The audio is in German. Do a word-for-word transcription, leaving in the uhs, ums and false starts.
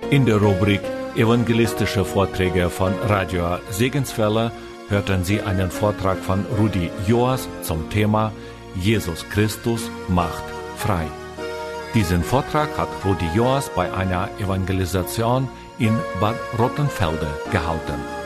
In der Rubrik Evangelistische Vorträge von Radio Segenswelle hörten Sie einen Vortrag von Rudi Joas zum Thema Jesus Christus macht frei. Diesen Vortrag hat Rudi Joas bei einer Evangelisation in Bad Rottenfelde gehalten.